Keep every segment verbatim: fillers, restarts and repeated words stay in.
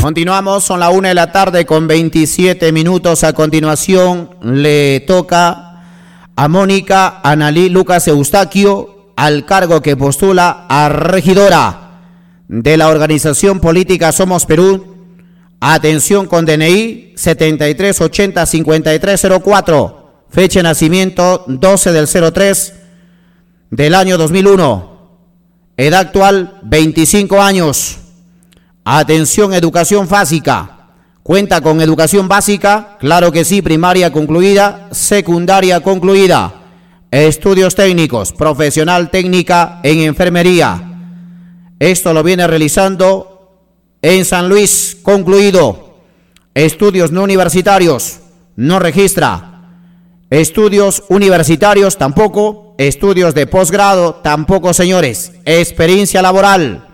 Continuamos, son la una de la tarde con veintisiete minutos. A continuación le toca a Mónica Analí Lucas Eustaquio al cargo que postula a regidora de la organización política Somos Perú. Atención, con D N I setenta y tres ochenta cincuenta y tres cero cuatro, fecha de nacimiento doce del cero tres del año dos mil uno, edad actual veinticinco años. Atención, educación básica. ¿Cuenta con educación básica? Claro que sí, primaria concluida, secundaria concluida. Estudios técnicos, profesional técnica en enfermería. Esto lo viene realizando en San Luis, concluido. Estudios no universitarios, no registra. Estudios universitarios tampoco. Estudios de posgrado tampoco, señores. Experiencia laboral.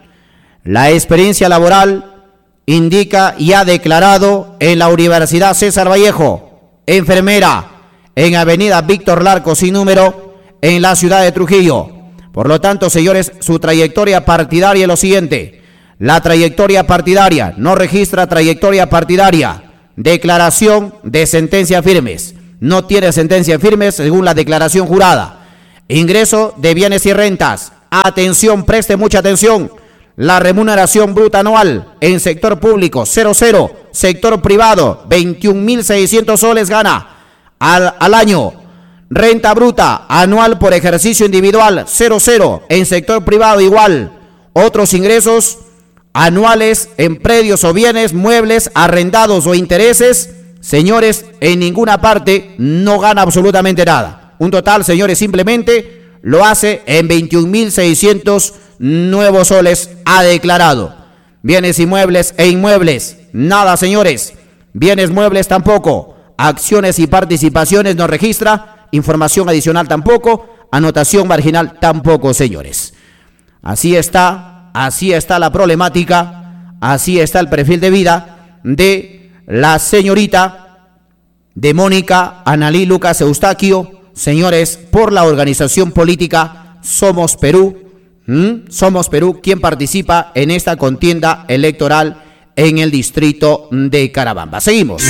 La experiencia laboral indica y ha declarado en la Universidad César Vallejo, enfermera, en Avenida Víctor Larco sin número, en la ciudad de Trujillo. Por lo tanto, señores, su trayectoria partidaria es lo siguiente. La trayectoria partidaria, no registra trayectoria partidaria. Declaración de sentencia firmes. No tiene sentencia firmes según la declaración jurada. Ingreso de bienes y rentas. Atención, preste mucha atención. La remuneración bruta anual en sector público, cero cero. Sector privado, veintiún mil seiscientos soles gana al, al año. Renta bruta anual por ejercicio individual, cero cero. En sector privado igual. Otros ingresos anuales en predios o bienes, muebles, arrendados o intereses, señores, en ninguna parte no gana absolutamente nada. Un total, señores, simplemente lo hace en veintiún mil seiscientos nuevos soles, ha declarado. Bienes inmuebles e inmuebles, nada, señores. Bienes muebles tampoco. Acciones y participaciones no registra. Información adicional tampoco. Anotación marginal tampoco, señores. Así está, así está la problemática, así está el perfil de vida de la señorita de Mónica Analí Lucas Eustaquio, señores, por la organización política Somos Perú. ¿Mm? Somos Perú, quien participa en esta contienda electoral en el distrito de Carabamba. Seguimos.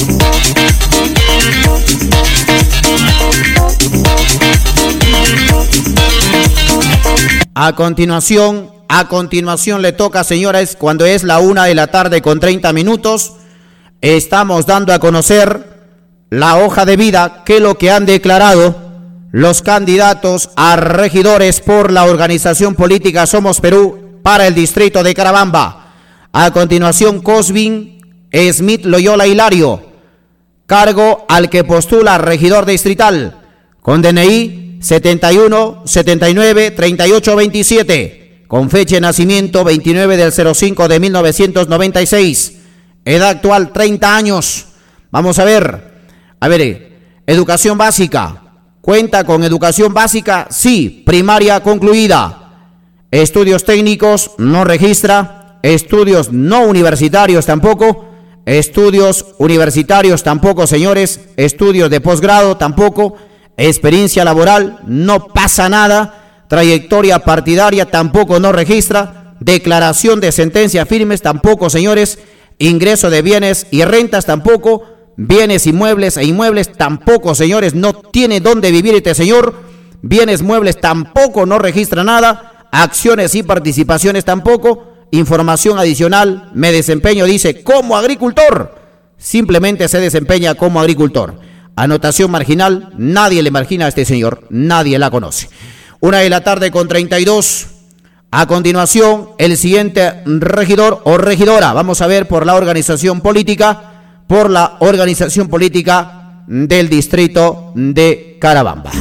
A continuación, a continuación le toca, señores, cuando es la una de la tarde con treinta minutos, estamos dando a conocer la hoja de vida, que es lo que han declarado los candidatos a regidores por la organización política Somos Perú para el distrito de Carabamba. A continuación, Cosvin Smith Loyola Hilario, cargo al que postula regidor distrital, con D N I setenta y uno setenta y nueve treinta y ocho veintisiete, con fecha de nacimiento veintinueve del cero cinco de mil novecientos noventa y seis, edad actual treinta años. Vamos a ver, a ver, educación básica. ¿Cuenta con educación básica? Sí, primaria concluida. Estudios técnicos no registra. Estudios no universitarios tampoco. Estudios universitarios tampoco, señores. Estudios de posgrado tampoco. Experiencia laboral no pasa nada. Trayectoria partidaria tampoco no registra. Declaración de sentencia firmes tampoco, señores. Ingreso de bienes y rentas tampoco. Bienes inmuebles e inmuebles tampoco, señores, no tiene dónde vivir este señor. Bienes muebles tampoco, no registra nada. Acciones y participaciones tampoco. Información adicional, me desempeño, dice, como agricultor. Simplemente se desempeña como agricultor. Anotación marginal, nadie le margina a este señor, nadie la conoce. Una de la tarde con treinta y dos. A continuación, el siguiente regidor o regidora. Vamos a ver por la organización política. por la organización política del distrito de Carabamba.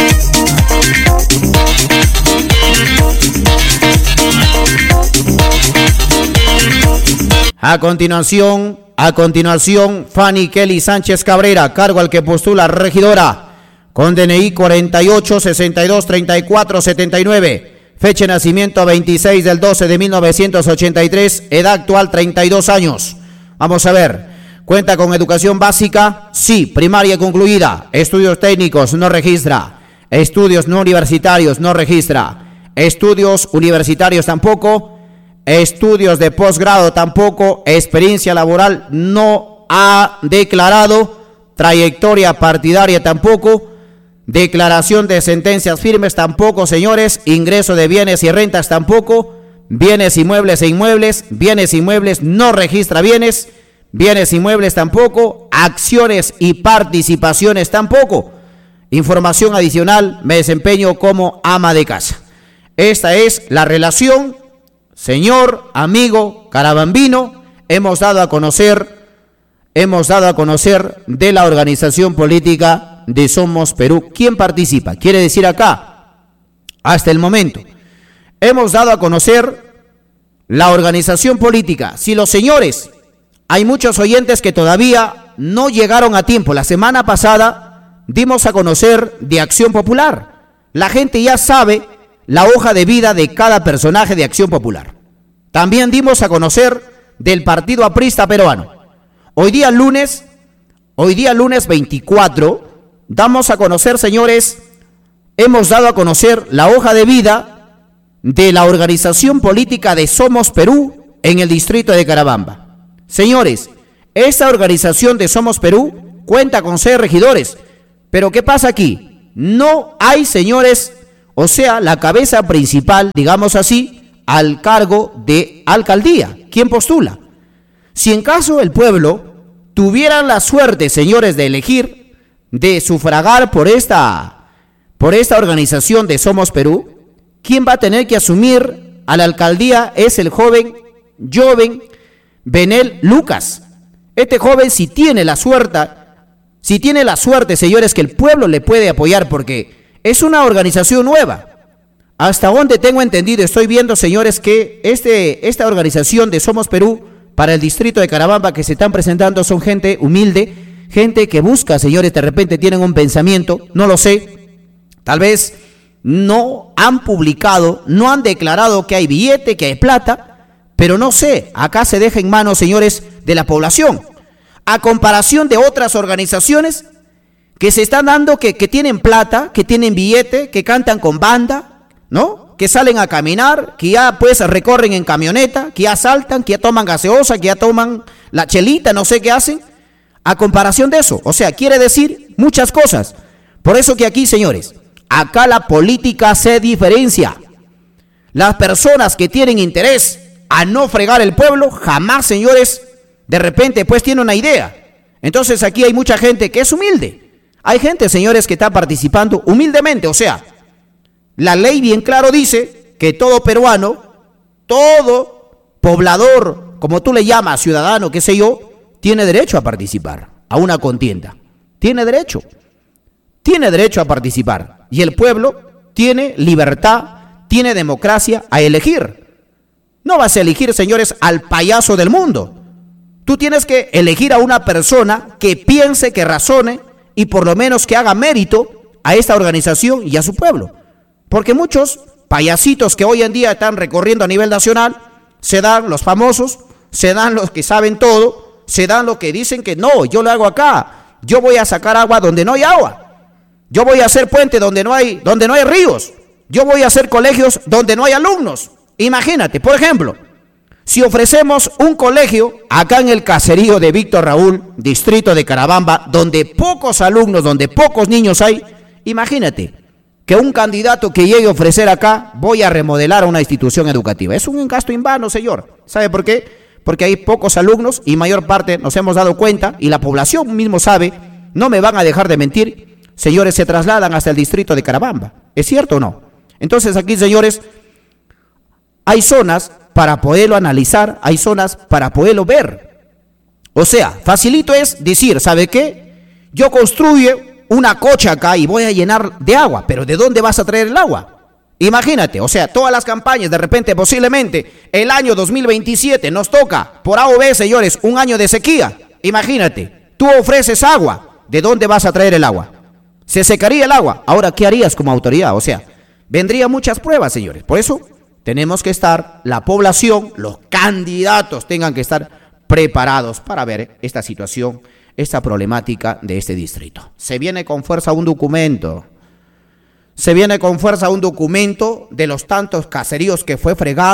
A continuación, a continuación, Fanny Kelly Sánchez Cabrera, cargo al que postula regidora, con D N I cuarenta y ocho sesenta y dos treinta y cuatro setenta y nueve, fecha de nacimiento veintiséis del doce de mil novecientos ochenta y tres, edad actual treinta y dos años. Vamos a ver. ¿Cuenta con educación básica? Sí, primaria concluida. Estudios técnicos, no registra. Estudios no universitarios, no registra. Estudios universitarios tampoco. estudios de posgrado tampoco, experiencia laboral no ha declarado, trayectoria partidaria tampoco, declaración de sentencias firmes tampoco, señores, ingreso de bienes y rentas tampoco, bienes inmuebles e inmuebles, bienes inmuebles no registra bienes, bienes inmuebles tampoco, acciones y participaciones tampoco. Información adicional, me desempeño como ama de casa. Esta es la relación, señor amigo carabambino, hemos dado a conocer, hemos dado a conocer de la organización política de Somos Perú. ¿Quién participa? Quiere decir acá, hasta el momento, hemos dado a conocer la organización política. Si los señores, hay muchos oyentes que todavía no llegaron a tiempo. La semana pasada dimos a conocer de Acción Popular. La gente ya sabe la hoja de vida de cada personaje de Acción Popular. También dimos a conocer del Partido Aprista Peruano. Hoy día lunes, hoy día lunes veinticuatro, damos a conocer, señores, hemos dado a conocer la hoja de vida de la organización política de Somos Perú en el distrito de Carabamba. Señores, esta organización de Somos Perú cuenta con seis regidores, pero ¿qué pasa aquí? No hay, señores, o sea, la cabeza principal, digamos así, al cargo de alcaldía. ¿Quién postula? Si en caso el pueblo tuviera la suerte, señores, de elegir, de sufragar por esta, por esta organización de Somos Perú, ¿quién va a tener que asumir a la alcaldía? Es el joven, joven Benel Lucas. Este joven, si tiene la suerte, si tiene la suerte, señores, que el pueblo le puede apoyar, porque es una organización nueva. Hasta donde tengo entendido, estoy viendo, señores, que este, esta organización de Somos Perú para el distrito de Carabamba que se están presentando son gente humilde, gente que busca, señores, de repente tienen un pensamiento, no lo sé, tal vez no han publicado, no han declarado que hay billete, que hay plata, pero no sé, acá se deja en manos, señores, de la población. A comparación de otras organizaciones que se están dando, que, que tienen plata, que tienen billete, que cantan con banda, ¿no? Que salen a caminar, que ya pues recorren en camioneta, que ya saltan, que ya toman gaseosa, que ya toman la chelita, no sé qué hacen. A comparación de eso, o sea, quiere decir muchas cosas. Por eso que aquí, señores, acá la política se diferencia. Las personas que tienen interés a no fregar el pueblo, jamás, señores, de repente pues tiene una idea. Entonces aquí hay mucha gente que es humilde. Hay gente, señores, que está participando humildemente. O sea, la ley bien claro dice que todo peruano, todo poblador, como tú le llamas, ciudadano, qué sé yo, tiene derecho a participar a una contienda. Tiene derecho. Tiene derecho a participar. Y el pueblo tiene libertad, tiene democracia a elegir. No vas a elegir, señores, al payaso del mundo. Tú tienes que elegir a una persona que piense, que razone y por lo menos que haga mérito a esta organización y a su pueblo. Porque muchos payasitos que hoy en día están recorriendo a nivel nacional, se dan los famosos, se dan los que saben todo, se dan los que dicen que no, yo lo hago acá, yo voy a sacar agua donde no hay agua, yo voy a hacer puente donde no hay, donde no hay ríos, yo voy a hacer colegios donde no hay alumnos. Imagínate, por ejemplo, si ofrecemos un colegio acá en el caserío de Víctor Raúl, distrito de Carabamba, donde pocos alumnos, donde pocos niños hay, imagínate que un candidato que llegue a ofrecer acá, voy a remodelar una institución educativa. Es un gasto en vano, señor. ¿Sabe por qué? Porque hay pocos alumnos y mayor parte nos hemos dado cuenta, y la población mismo sabe, no me van a dejar de mentir, señores, se trasladan hasta el distrito de Carabamba. ¿Es cierto o no? Entonces aquí, señores, hay zonas para poderlo analizar, hay zonas para poderlo ver. O sea, facilito es decir, ¿sabe qué? Yo construyo una cocha acá y voy a llenar de agua, pero ¿de dónde vas a traer el agua? Imagínate, o sea, todas las campañas, de repente, posiblemente, el año dos mil veintisiete nos toca, por A o B, señores, un año de sequía. Imagínate, tú ofreces agua, ¿de dónde vas a traer el agua? Se secaría el agua. Ahora, ¿qué harías como autoridad? O sea, vendrían muchas pruebas, señores. Por eso tenemos que estar, la población, los candidatos tengan que estar preparados para ver esta situación, esta problemática de este distrito. Se viene con fuerza un documento, se viene con fuerza un documento de los tantos caseríos que fue fregado,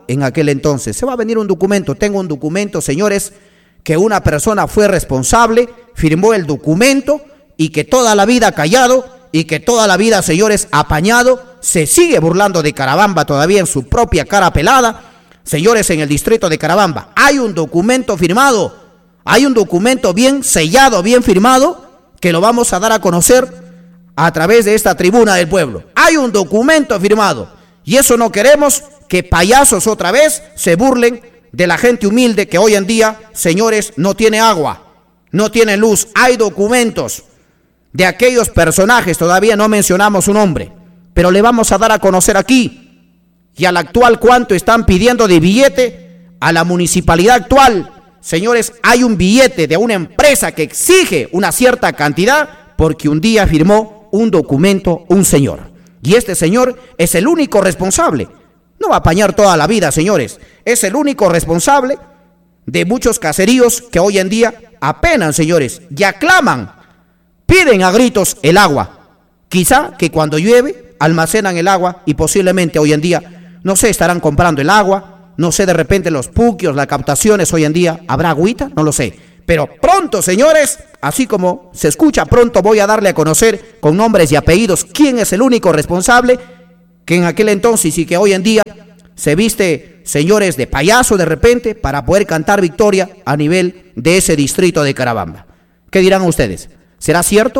en aquel entonces. Se va a venir un documento, tengo un documento, señores, que una persona fue responsable, firmó el documento y que toda la vida callado y que toda la vida, señores, apañado, se sigue burlando de Carabamba todavía en su propia cara pelada. Señores, en el distrito de Carabamba hay un documento firmado, hay un documento bien sellado, bien firmado, que lo vamos a dar a conocer a través de esta tribuna del pueblo. Hay un documento firmado y eso no queremos que payasos otra vez se burlen de la gente humilde que hoy en día, señores, no tiene agua, no tiene luz. Hay documentos de aquellos personajes, todavía no mencionamos su nombre, pero le vamos a dar a conocer aquí. Y al actual, ¿cuánto están pidiendo de billete a la municipalidad actual? Señores, hay un billete de una empresa que exige una cierta cantidad porque un día firmó un documento un señor. Y este señor es el único responsable. No va a apañar toda la vida, señores. Es el único responsable de muchos caseríos que hoy en día apenas, señores, ya claman, piden a gritos el agua. Quizá que cuando llueve almacenan el agua y posiblemente hoy en día, no sé, estarán comprando el agua, no sé, de repente los puquios, las captaciones hoy en día, ¿habrá agüita? No lo sé. Pero pronto, señores, así como se escucha, pronto voy a darle a conocer con nombres y apellidos quién es el único responsable que en aquel entonces y que hoy en día se viste, señores, de payaso de repente para poder cantar victoria a nivel de ese distrito de Carabamba. ¿Qué dirán ustedes? ¿Será cierto?